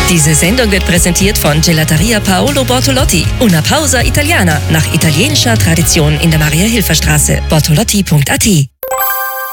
Diese Sendung wird präsentiert von Gelateria Paolo Bortolotti. Una pausa italiana nach italienischer Tradition in der Maria-Hilfer-Straße. Bortolotti.at